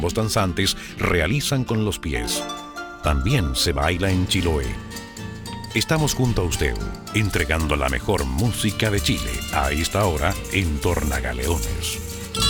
Los danzantes realizan con los pies. También se baila en Chiloé. Estamos junto a usted, entregando la mejor música de Chile a esta hora en Tornagaleones.